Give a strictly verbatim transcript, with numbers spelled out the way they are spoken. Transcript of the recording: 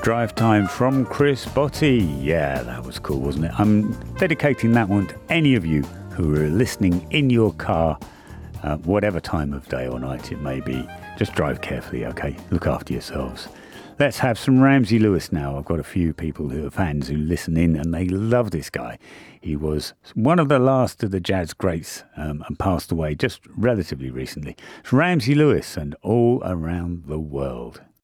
Drive Time from Chris Botti. Yeah, that was cool, wasn't it? I'm dedicating that one to any of you who are listening in your car, uh, whatever time of day or night it may be. Just drive carefully, okay? Look after yourselves. Let's have some Ramsey Lewis now. I've got a few people who are fans who listen in and they love this guy. He was one of the last of the jazz greats um, and passed away just relatively recently. It's Ramsey Lewis and All Around the World.